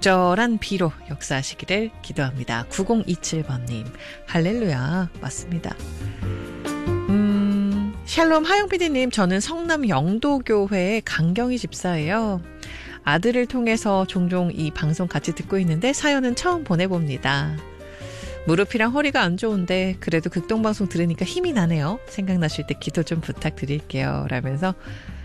적절한 비로 역사하시기를 기도합니다. 9027번님. 할렐루야. 맞습니다. 샬롬 하영PD님, 저는 성남 영도교회의 강경희 집사예요. 아들을 통해서 종종 이 방송 같이 듣고 있는데 사연은 처음 보내봅니다. 무릎이랑 허리가 안 좋은데 그래도 극동방송 들으니까 힘이 나네요. 생각나실 때 기도 좀 부탁드릴게요. 라면서